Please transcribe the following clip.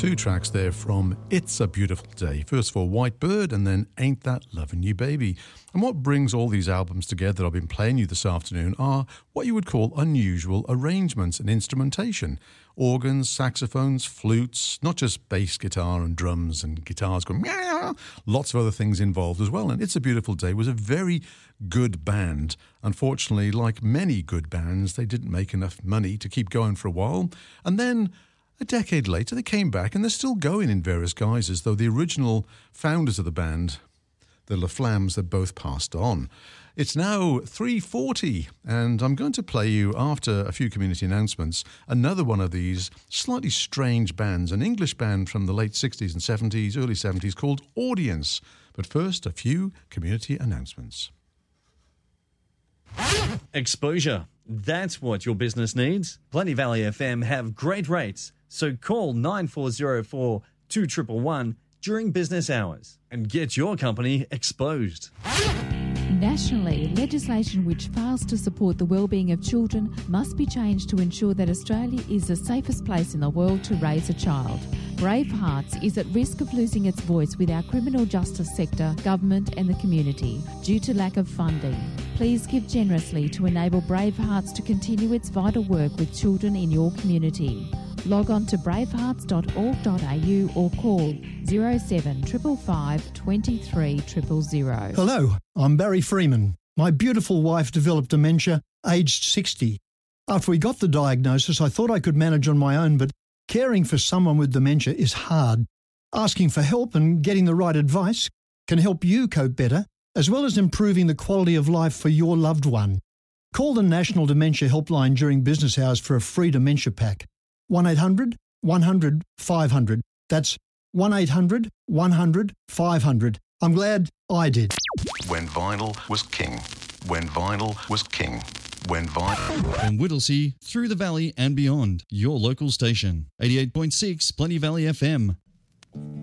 Two tracks there from It's a Beautiful Day. First of all, White Bird, and then Ain't That Lovin' You Baby. And what brings all these albums together I've been playing you this afternoon are what you would call unusual arrangements and instrumentation. Organs, saxophones, flutes, not just bass guitar and drums and guitars going meow, lots of other things involved as well. And It's a Beautiful Day was a very good band. Unfortunately, like many good bands, they didn't make enough money to keep going for a while. And then a decade later, they came back and they're still going in various guises, though the original founders of the band, the LaFlammes, have both passed on. It's now 3:40, and I'm going to play you, after a few community announcements, another one of these slightly strange bands, an English band from the late 60s and 70s, early 70s, called Audience. But first, a few community announcements. Exposure. That's what your business needs. Plenty Valley FM have great rates, so call 9404 2111 during business hours and get your company exposed. Nationally, legislation which fails to support the well-being of children must be changed to ensure that Australia is the safest place in the world to raise a child. Bravehearts is at risk of losing its voice with our criminal justice sector, government and the community due to lack of funding. Please give generously to enable Bravehearts to continue its vital work with children in your community. Log on to bravehearts.org.au or call 07555 23 000. Hello, I'm Barry Freeman. My beautiful wife developed dementia, aged 60. After we got the diagnosis, I thought I could manage on my own, but caring for someone with dementia is hard. Asking for help and getting the right advice can help you cope better, as well as improving the quality of life for your loved one. Call the National Dementia Helpline during business hours for a free dementia pack. 1800 100 500. That's 1800 100 500. I'm glad I did. When vinyl was king. When vinyl was king. When vinyl... From Whittlesea, through the valley and beyond, your local station. 88.6 Plenty Valley FM.